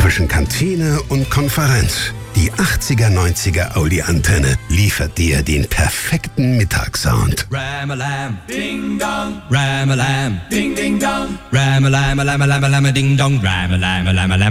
zwischen Kantine und Konferenz. Die 80er, 90er Audi-Antenne liefert dir den perfekten Mittagssound. Ram-a-lam, ding-dong, Ram-a-lam, ding-ding-dong, Ram-a-lam-a-lam-a-lam-a-ding-dong, Ram-a-lam-a-lam-a-lam.